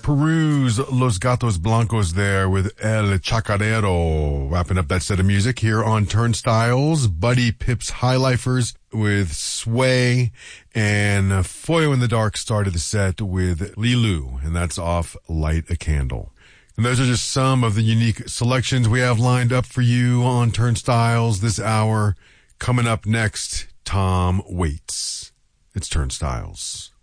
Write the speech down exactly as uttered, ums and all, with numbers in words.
Peru's Los Gatos Blancos there with El Chacarero. Wrapping up that set of music here on Turnstiles. Buddy Pip's Highlifers with Sway, and Foyo in the Dark started the set with Lilu, and that's off Light a Candle. And those are just some of the unique selections we have lined up for you on Turnstiles this hour. Coming up next, Tom Waits. It's Turnstiles.